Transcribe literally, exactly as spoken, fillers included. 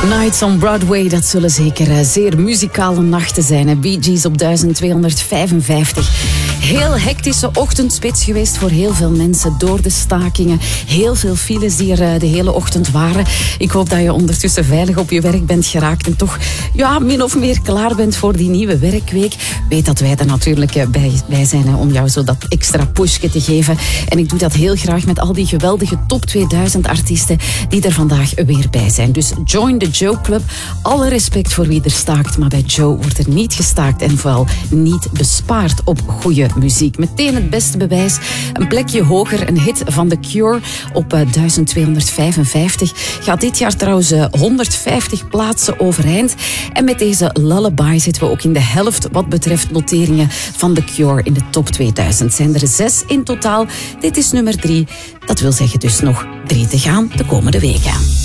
Nights on Broadway, dat zullen zeker uh, zeer muzikale nachten zijn. Hè? Bee Gees op duizend tweehonderdvijfenvijftig. Heel hectische ochtendspits geweest voor heel veel mensen door de stakingen. Heel veel files die er uh, de hele ochtend waren. Ik hoop dat je ondertussen veilig op je werk bent geraakt en toch ja, min of meer klaar bent voor die nieuwe werkweek. Weet dat wij er natuurlijk uh, bij, bij zijn hè, om jou zo dat extra pushje te geven. En ik doe dat heel graag met al die geweldige top tweeduizend artiesten die er vandaag weer bij zijn. Dus join the Joe Club. Alle respect voor wie er staakt, maar bij Joe wordt er niet gestaakt en vooral niet bespaard op goede muziek. Meteen het beste bewijs. Een plekje hoger, een hit van The Cure op uh, duizend tweehonderdvijfenvijftig. Gaat dit jaar trouwens uh, honderdvijftig plaatsen overeind. En met deze Lullaby zitten we ook in de helft wat betreft noteringen van The Cure in de top tweeduizend. Zijn er zes in totaal. Dit is nummer drie. Dat wil zeggen dus nog drie te gaan de komende weken.